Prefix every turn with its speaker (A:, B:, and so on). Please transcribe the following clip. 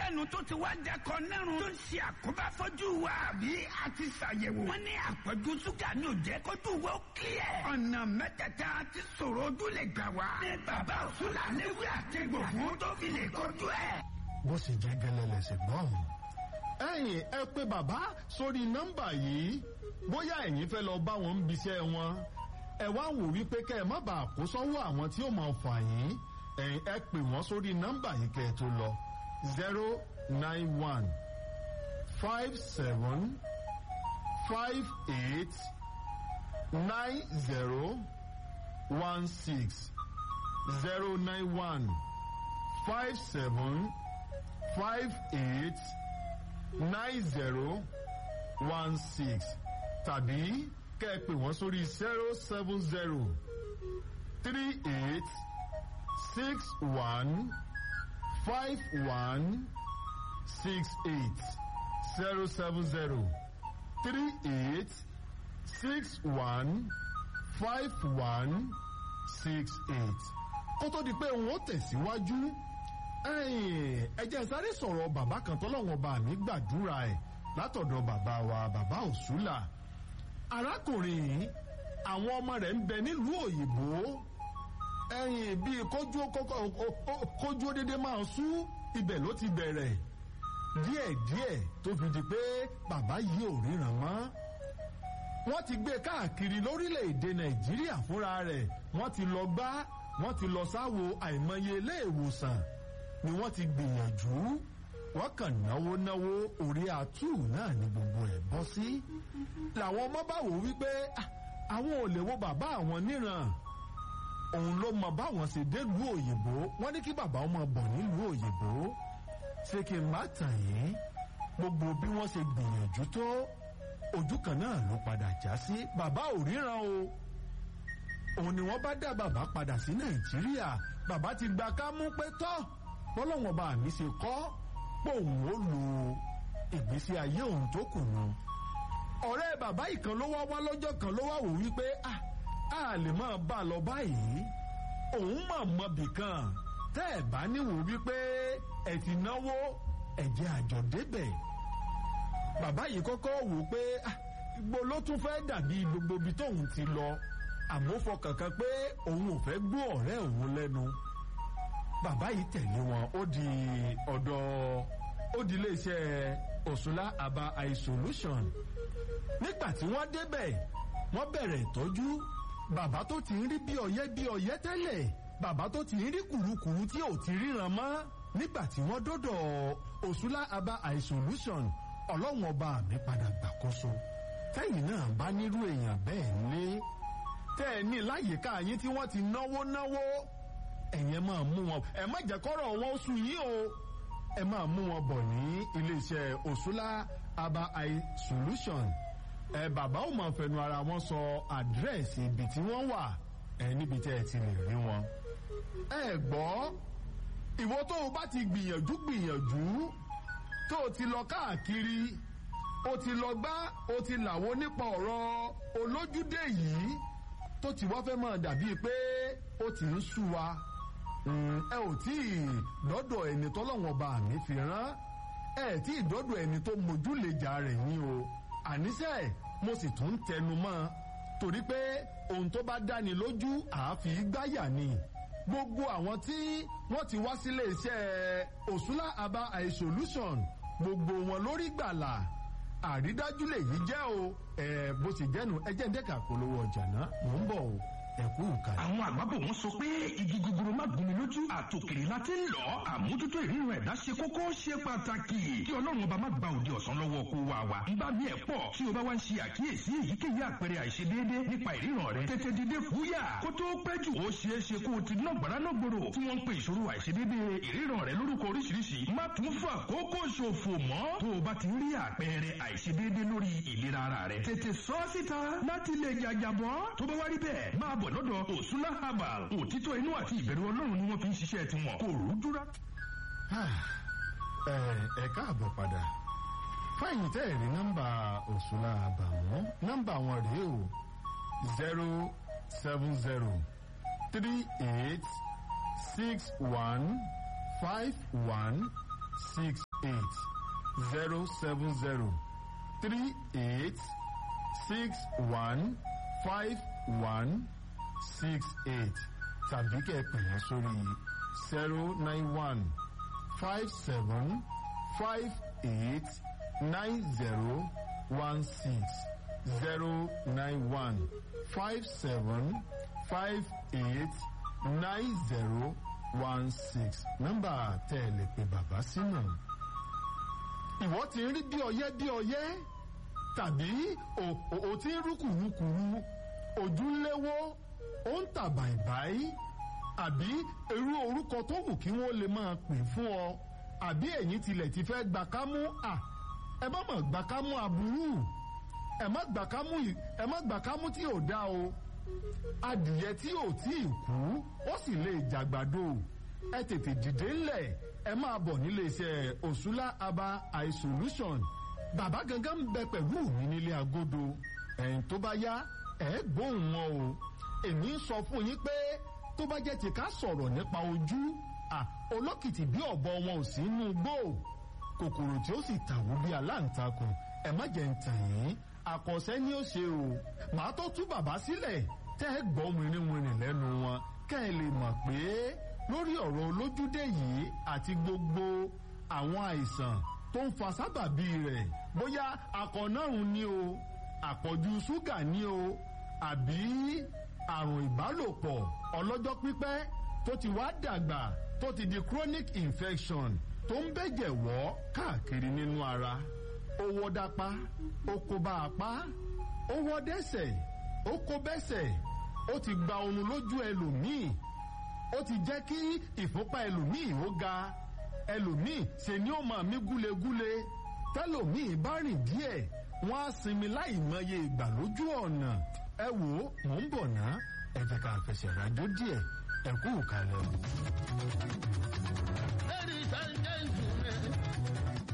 A: lẹ́nu tó ti wá dẹkọ nẹ́rùn tó ń ṣe àkóbá fọ́jú wa àbí a ti ṣàyẹ̀wò. wọ́n ní àpọ̀jù ṣúgà ní òjẹ́ kójú wo kílẹ̀. ọ̀nà mẹ́tẹ̀ẹ̀ta ti sọ̀rọ̀ ojú lè gbà wá. ní bàbá òṣùlà léwu àtẹ̀gbò fún tó fi lè kojú ẹ̀.
B: bó sì jẹ́ gẹ́lẹ́ lẹ́sẹ̀ gbọ́n. ẹ̀yin ẹ pé bàbá sórí nọ́mbà yìí bóyá ẹ̀yin fẹ́ lọ bá wọn ń biṣẹ́ wọn ẹ wá wò wípé kẹ́ ẹ má bàa kó sọ́wọ́ àwọn tí ó máa fà yín ẹ̀yin ẹ pè wọ́n sórí nọ́mbà yìí kẹ́ ẹ tó lọ 091 57 58 90 16 091 57 58 90 16 tàbí kẹ́ ẹ pè wọ́n sórí 070 38 61 51 68 070 38 61 51 68. kó tó di pé òun ó tẹ̀síwájú ẹ jẹ́ sáré sọ̀rọ̀ bàbá kan tọ́lọ́wọ́n bá mi gbàdúrà ẹ̀ látọ̀dọ̀ bàbá wa bàbá òṣùlà. arákùnrin yìí àwọn ọmọ rẹ̀ ń bẹ nílùú òyìnbó bíi kójú dédé máa sú ibẹ̀ ló ti bẹ̀rẹ̀ díẹ̀díẹ̀ tó fi di pé bàbá yìí ò ríran mọ́. wọ́n ti gbé káàkiri lórílẹ̀‐èdè nàìjíríà fúnra rẹ̀ wọ́n ti lọ gbá wọ́n ti lọ sáwo àìmọye ilé ìwòsàn ni wọ́n ti gbìyànjú wọ́n kàn náwó orí àtú náà ni gbogbo ẹ̀ bọ́ sí. làwọn ọmọ bá wò wípé àwọn ò lè wo bàbá àwọn níran òun ló mọ báwọn ṣe délùú òyìnbó wọ́n ní kí bàbá ọmọ bọ̀ nílùú òyìnbó ṣé kí n má tàn yín gbogbo bí wọ́n ṣe gbìyànjú tó ojú kan náà ló padà já sí bàbá ò ríran o. òun ni wọ́n bá dá bàbá padà sí nàìjíríà bàbá ti gba kámú pé tọ́ bọ́lọ́wọ́n bá mi ṣe kọ́ pé òun ó lo ìgbésí ayé òun tó kù nù. ọ̀rẹ́ bàbá ìkan ló wá lọ́jọ́ kan ló wá wò wípé a lè máa bá a lọ báyìí òun mọ̀ bìkan tẹ́ ẹ̀ bá níwò wípé ẹ̀ ti náwó ẹ̀jẹ̀ àjọ débẹ̀. bàbá yìí kọ́kọ́ wò pé gbogbo ló tún fẹ́ dàbí gbogbo ibi tóun ti lọ àmọ́ fọkàn kan pé òun ò fẹ́ gbọ́ ọ̀rẹ́ òun lẹ́nu. bàbá yìí tẹ̀lé wọn ó di iléeṣẹ́ òṣùlá aba eye solution. nígbà tí wọ́n débẹ̀ wọ́n bẹ̀rẹ̀ ìtọ́jú bàbá tó ti ń rí bí ọyẹ́ tẹ́lẹ̀ bàbá tó ti ń rí kùrukùru tí ò ti ríran mọ́ nígbà tí wọ́n dọ́dọ̀ òṣùlá aba eye solution ọlọ́run ọba mi padà gbàkóso. tẹ́yìn náà bá nírú èèyàn bẹ́ẹ̀ lé tẹ́ ẹ ní láyìíká yín tí wọ́n ti náwó ẹ̀yin máa mú wọn ẹ má jẹ́ kọ́rọ̀ wọn ó sú yín o ẹ máa mú wọn bọ̀ ní iléeṣẹ́ òṣùlá aba eye solution. Bàbá ò máa fẹnu ara wọn sọ àdírẹ́sì ibi tí wọ́n wà níbi tí ẹ ti lè rí wọn. gbọ́ ìwọ tó o bá ti gbìyànjú tó o ti lọ káàkiri o ti lọ gbá o ti làwo nípa ọ̀rọ̀ olójúdé yìí tó ti wá fẹ́ máa dàbíi pé ó ti ń sú wa ẹ ò tí ì dọ́dọ̀ ẹni tọ́lọ́wọ́n bá mi fi rán ẹ tí ì dọ́dọ̀ ẹni tó mójúlejà rẹ̀ yín o àníṣe mo sì tún tẹnu mọ́ torí pé ohun tó bá dáni lójú àáfi gbáyà ni gbogbo àwọn tí wọ́n ti wá sílé iṣẹ́ òṣùlá aba eye solution gbogbo wọn lórí gbàlà àrídájú lèyí jẹ́ o bó sì jẹ́nu ẹjẹ́ ń dẹ́ka polówó ọjà náà mò ń bọ̀ o ẹ̀kú ìkàlẹ̀.
A: àwọn àgbàbọ̀ wọn sọ pé igi gogoro má gún mi lójú àtòkèrè láti ń lọ àmójútó ìrírun ẹ̀dá ṣe kókó ṣe pàtàkì kí ọlọ́run ọba má gba òde ọ̀sán lọ́wọ́ kó wa wa. nígbà míì ẹ̀ pọ̀ tí o bá wá ń ṣe àkíyèsí èyíkéyìí àpẹẹrẹ àìṣedéédé nípa ìríran rẹ tètè dìde fúyà kó tó pẹ́ jù ó ṣeé ṣe kó o ti ná gbàránàgbòrò tí wọ́n ń pe ìṣòro àìṣedéédé ìríran rẹ lórúkọ oríṣiríṣi má tún fà kókó ṣòfò mọ́ tó o bá ti rí àpẹẹrẹ àìṣedéédé lórí ìlera ara rẹ tètè sọ síta láti lè jàjàbọ́ tó bá wá rí bẹ́ẹ̀ máa bọ̀ lọ́dọ̀ òṣùlá herbal òtítọ́ inú àti ìbẹ̀rù ọlọ́run ni wọ́n fi ń ṣiṣẹ́ tiwọn kò rúdúrà.
B: ẹ káàbọ̀ padà fáyìn tẹ́ ẹ̀ rí nọ́mbà òṣùlá herbal mọ́ nọ́mbà wọn rèé o 070 38 61 51 6 tàbí kẹ́ ẹ pè wọ́n sórí 09157589016 nọ́mbà tẹ́ ẹ lè pe bàbá sínú. ìwọ ti ń rí bí ọyẹ́ tàbí o ti ń rúkùrúkùrú ojú ń léwó ó ń tà bàìbàì àbí irú orúkọ tó wù kí wọ́n lè máa pè fún ọ àbí ẹ̀yin tilẹ̀ ti fẹ́ gbà kámú ẹ má mọ̀ gbà kámú aburú ẹ má gbà kámú tí ò dá o adìyẹ tí ò tí ì kú ó sì lè jàgbàdo ẹ tètè dìde ńlẹ̀ ẹ máa bọ̀ nílé iṣẹ́ Òṣùlá Aba Eye Solution bàbá gangan ń bẹ pẹ̀lú mi nílé agodo ẹ̀yìn tó bá yá ẹ gbóhùn wọn o èmi ń sọ fún yín pé tó bá jẹ́ ti ká sọ̀rọ̀ nípa ojú olókìtì bí ọ̀bọ wọn ò sí inú gbó kòkòrò tí ó sì tàwó bí aláǹtakùn ẹ má jẹ́ ń tàn yín àkọsẹ́ ni ó ṣe o màá tó tú bàbá sílẹ̀ tẹ́ ẹ gbọ́ wìrìwìrì lẹ́nu wọn kẹ́ ẹ lè mọ̀ pé lórí ọ̀rọ̀ olójúdé yìí àti gbogbo àwọn àìsàn tó ń fa sábàbí rẹ̀ bóyá akọ̀nàrùn ni o àpọ̀jù ṣúgà ni o àbí àrùn ìbálòpọ̀ ọlọ́jọ́ pípẹ́ tó ti wá dàgbà tó ti di chronic infection tó ń bẹ́jẹ̀ wọ́ káàkiri nínú ara ó wọ́ dápá ó kó bá apá ó wọ́ dẹ́sẹ̀ ó kó bẹ́sẹ̀ ó ti gba oorun lójú ẹlòmíì ó ti jẹ́ kí ìfúnpá ẹlòmíì ó ga ẹlòmíì ṣe ni ó máa mí gúlegúle tẹlòmíì bá rìn díẹ̀ wọ́n á sinmi láì mọye ìgbà lójú ọ̀nà ẹ wò ó mò ń bọ̀ ná ẹ jẹ́ ká fẹsẹ̀ rájò díẹ̀ ẹ kú ìkàlẹ̀.